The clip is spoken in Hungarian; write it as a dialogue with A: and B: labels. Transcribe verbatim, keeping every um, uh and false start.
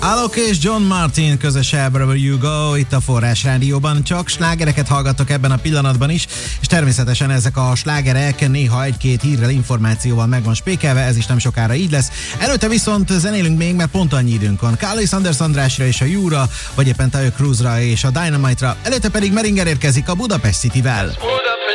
A: Alok és John Martin közös Wherever You Go, itt a Forrás Rádióban. Csak slágereket hallgattok ebben a pillanatban is, és természetesen ezek a slágerek néha egy-két hírrel, információval meg van spékelve, ez is nem sokára így lesz. Előtte viszont zenélünk még, mert pont annyi időnk van. Carly Sanders Andrásra és a Júra, vagy éppen Tayo Cruzra és a Dynamite-ra. Előtte pedig Meringer érkezik a Budapest City-vel.